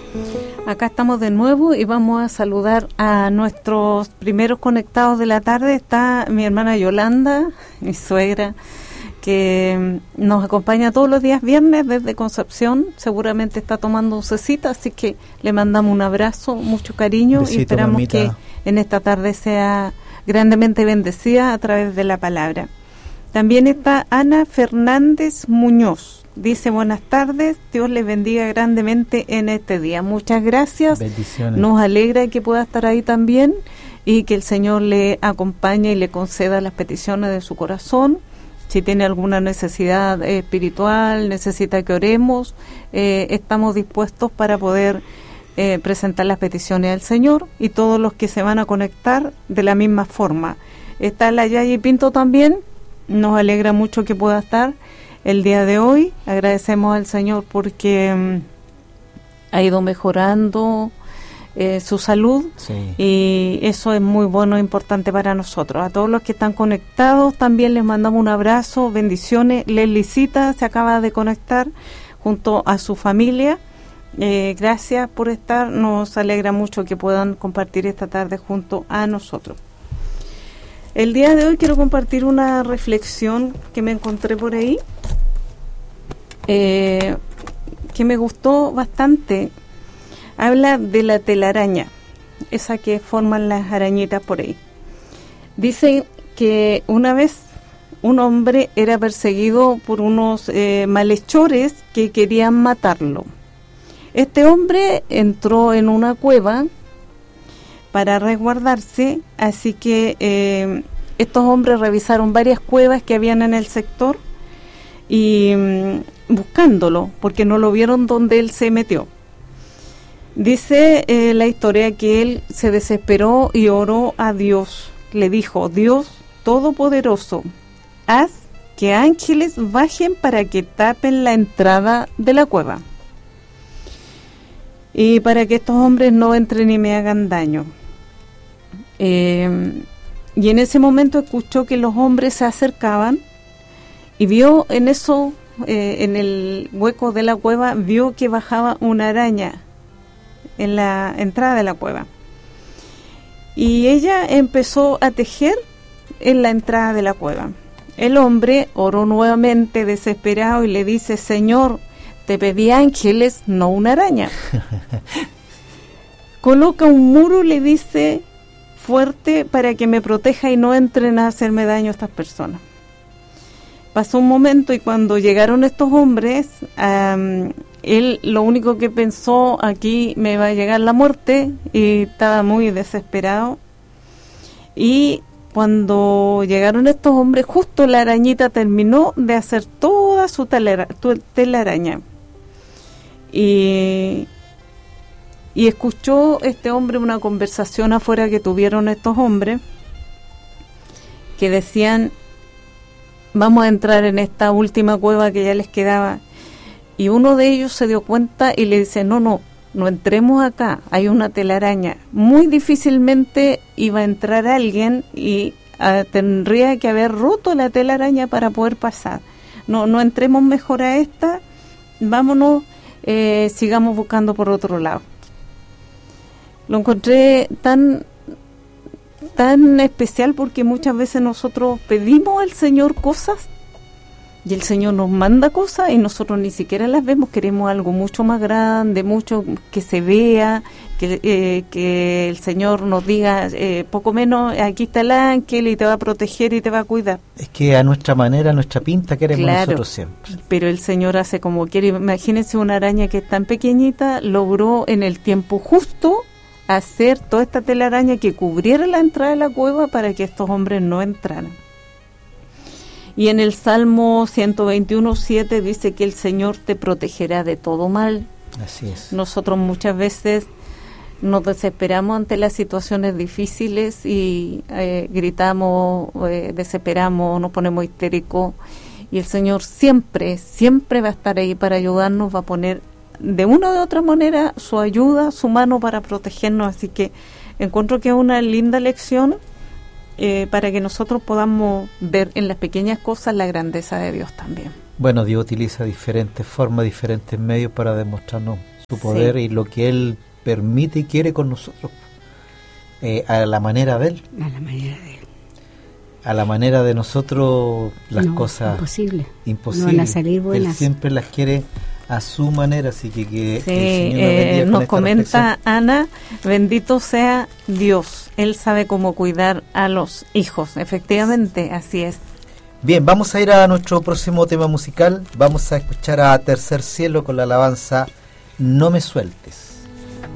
Acá estamos de nuevo y vamos a saludar a nuestros primeros conectados de la tarde. Está mi hermana Yolanda, mi suegra, que nos acompaña todos los días viernes desde Concepción. Seguramente está tomando un cecita, así que le mandamos un abrazo, mucho cariño. Besito, y esperamos, mamita, que en esta tarde sea grandemente bendecida a través de la palabra. También está Ana Fernández Muñoz. Dice: buenas tardes, Dios les bendiga grandemente en este día. Muchas gracias. Bendiciones. Nos alegra que pueda estar ahí también y que el Señor le acompañe y le conceda las peticiones de su corazón. Si tiene alguna necesidad espiritual, necesita que oremos, estamos dispuestos para poder presentar las peticiones al Señor, y todos los que se van a conectar de la misma forma. Está la Yayi Pinto también, nos alegra mucho que pueda estar el día de hoy. Agradecemos al Señor porque ha ido mejorando su salud, sí, y eso es muy bueno e importante para nosotros. A todos los que están conectados también les mandamos un abrazo, bendiciones. Leslicita se acaba de conectar junto a su familia. Gracias por estar, nos alegra mucho que puedan compartir esta tarde junto a nosotros. El día de hoy quiero compartir una reflexión que me encontré por ahí, que me gustó bastante. Habla de la telaraña, esa que forman las arañitas por ahí. Dice que una vez un hombre era perseguido por unos malhechores que querían matarlo. Este hombre entró en una cueva para resguardarse, así que estos hombres revisaron varias cuevas que habían en el sector y buscándolo, porque no lo vieron donde él se metió. Dice la historia que él se desesperó y oró a Dios. Le dijo: Dios Todopoderoso, haz que ángeles bajen para que tapen la entrada de la cueva, y para que estos hombres no entren y me hagan daño. Y en ese momento escuchó que los hombres se acercaban y vio en eso, en el hueco de la cueva, vio que bajaba una araña en la entrada de la cueva, y ella empezó a tejer en la entrada de la cueva. El hombre oró nuevamente desesperado y le dice: Señor, te pedí ángeles, no una araña. Coloca un muro, le dice, fuerte, para que me proteja y no entren a hacerme daño a estas personas. Pasó un momento y cuando llegaron estos hombres, él lo único que pensó: aquí me va a llegar la muerte, y estaba muy desesperado. Y cuando llegaron estos hombres, justo la arañita terminó de hacer toda su telaraña. Y escuchó este hombre una conversación afuera que tuvieron estos hombres, que decían: vamos a entrar en esta última cueva que ya les quedaba. Y uno de ellos se dio cuenta y le dice: no entremos acá, hay una telaraña. Muy difícilmente iba a entrar alguien y tendría que haber roto la telaraña para poder pasar. No entremos mejor a esta, vámonos, sigamos buscando por otro lado. Lo encontré tan especial, porque muchas veces nosotros pedimos al Señor cosas y el Señor nos manda cosas y nosotros ni siquiera las vemos. Queremos algo mucho más grande, mucho que se vea, que el Señor nos diga poco menos: aquí está el ángel y te va a proteger y te va a cuidar. Es que a nuestra manera, a nuestra pinta queremos, claro, nosotros siempre. Pero el Señor hace como quiere. Imagínense, una araña que es tan pequeñita logró en el tiempo justo hacer toda esta telaraña que cubriera la entrada de la cueva para que estos hombres no entraran. Y en el Salmo 121:7 dice que el Señor te protegerá de todo mal. Así es. Nosotros muchas veces nos desesperamos ante las situaciones difíciles y gritamos, desesperamos, nos ponemos histéricos, y el Señor siempre va a estar ahí para ayudarnos, va a poner de una u otra manera su ayuda, su mano para protegernos. Así que encuentro que es una linda lección para que nosotros podamos ver en las pequeñas cosas la grandeza de Dios también. Bueno, Dios utiliza diferentes formas, diferentes medios para demostrarnos su poder y lo que Él permite y quiere con nosotros, a la manera de Él. A la manera de Él. A la manera de nosotros, las cosas imposibles. No van a salir buenas. Él siempre las quiere a su manera, así que sí, el Señor nos comenta Ana, bendito sea Dios, Él sabe cómo cuidar a los hijos. Efectivamente, así es. Bien, vamos a ir a nuestro próximo tema musical. Vamos a escuchar a Tercer Cielo con la alabanza No me sueltes.